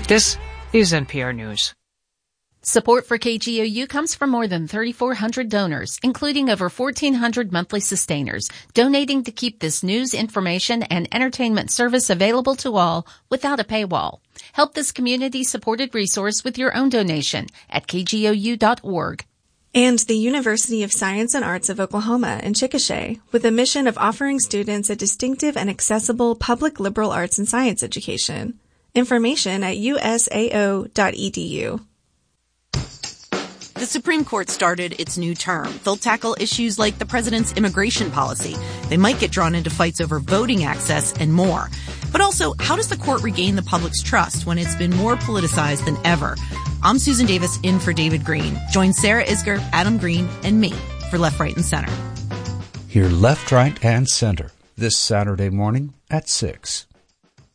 This is NPR News. Support for KGOU comes from more than 3,400 donors, including over 1,400 monthly sustainers, donating to keep this news, information, and entertainment service available to all without a paywall. Help this community-supported resource with your own donation at kgou.org. And the University of Science and Arts of Oklahoma in Chickasha, with a mission of offering students a distinctive and accessible public liberal arts and science education. Information at usao.edu. The Supreme Court started its new term. They'll tackle issues like the president's immigration policy. They might get drawn into fights over voting access and more. But also, how does the court regain the public's trust when it's been more politicized than ever? I'm Susan Davis in for David Green. Join Sarah Isger, Adam Green, and me for Left, Right, and Center. Hear Left, Right, and Center this Saturday morning at 6.